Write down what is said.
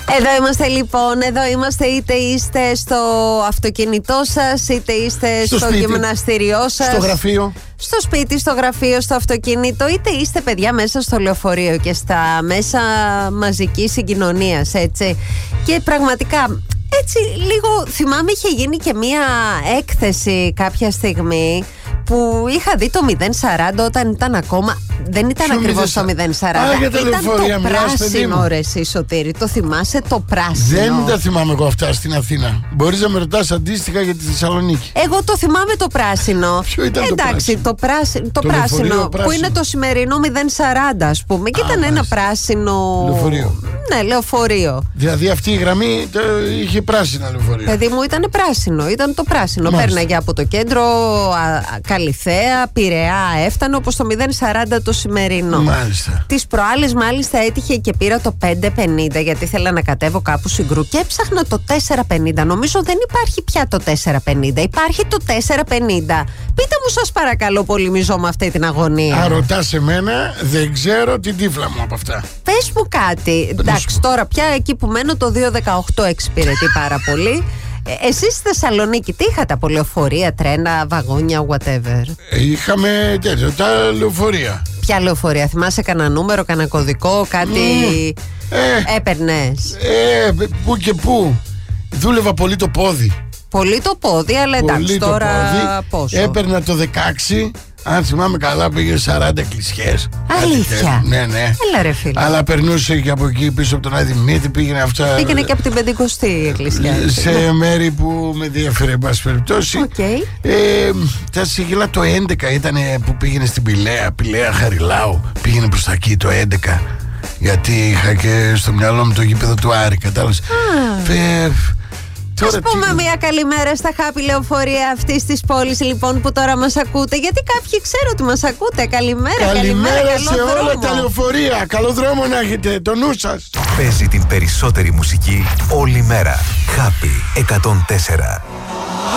Εδώ είμαστε λοιπόν, εδώ είμαστε είτε είστε στο αυτοκίνητό σας, είτε είστε στο γυμναστήριό σας, στο γραφείο, στο σπίτι, στο γραφείο, στο αυτοκίνητο, είτε είστε παιδιά μέσα στο λεωφορείο και στα μέσα μαζικής συγκοινωνίας, έτσι. Και πραγματικά έτσι λίγο θυμάμαι είχε γίνει και μία έκθεση κάποια στιγμή που είχα δει το 040 όταν ήταν ακόμα. Δεν ήταν ακριβώς το 040. Ήταν το πράσινο, ρε εσύ Σωτήρη. Το θυμάσαι το πράσινο? Δεν τα θυμάμαι εγώ αυτά στην Αθήνα. Μπορείς να με ρωτάς αντίστοιχα για τη Θεσσαλονίκη. Εγώ το θυμάμαι το πράσινο. Ποιο ήταν? Εντάξει, το πράσινο που είναι το σημερινό 040, ας πούμε. Και ήταν ένα πράσινο λεωφορείο. Ναι, λεωφορείο. Δηλαδή αυτή η γραμμή είχε πράσινα λεωφορεία. Παιδί μου, ήταν πράσινο. Ήταν το πράσινο. Πέρναγε από το κέντρο, Καλιθέα, Πειραιά, έφτανε, όπως το 040 το σημερινό. Μάλιστα. Τις προάλλες μάλιστα έτυχε και πήρα το 550 γιατί ήθελα να κατέβω κάπου Συγκρού και έψαχνα το 450. Νομίζω δεν υπάρχει πια το 450. Υπάρχει το 450. Πείτε μου σας παρακαλώ πολύ, μιζώ με αυτή την αγωνία. Αν ρωτάς εμένα, δεν ξέρω την τύφλα μου από αυτά. Πες μου κάτι. Εντάξει, τώρα πια εκεί που μένω το 218 εξυπηρετεί πάρα πολύ. Εσείς στη Θεσσαλονίκη τι είχατε από λεωφορεία, τρένα, βαγόνια, whatever? Είχαμε τα λεωφορεία. Ποια λεωφορεία? Θυμάσαι κανένα νούμερο, κανένα κωδικό, κάτι έπαιρνες? Πού και πού. Δούλευα πολύ το πόδι. Πολύ το πόδι, αλλά εντάξει τώρα πόσο? Έπαιρνα το 16. Αν θυμάμαι καλά, πήγε 40 εκκλησιές. Αλήθεια? Ναι. Έλα ρε φίλε. Αλλά περνούσε και από εκεί πίσω από τον Άδη πήγαινε αυτά. Πήγαινε και από την Πεντηκοστή εκκλησιά. Σε μέρη που με διέφερε, εν πάση περιπτώσει. Τα σιγηλά το 11 ήταν που πήγαινε στην Πηλαία Χαριλάου. Πήγαινε προς τα εκεί το 11. Γιατί είχα και στο μυαλό μου το γήπεδο του Άρη, κατάλαβες. Ας πούμε μια καλημέρα στα χάπη λεωφορεία αυτής της πόλης λοιπόν που τώρα μας ακούτε. Γιατί κάποιοι ξέρω ότι μας ακούτε. Καλημέρα σε όλα τα λεωφορεία. Καλό δρόμο να έχετε, το νου σας. Παίζει την περισσότερη μουσική όλη μέρα. Χάπη 104.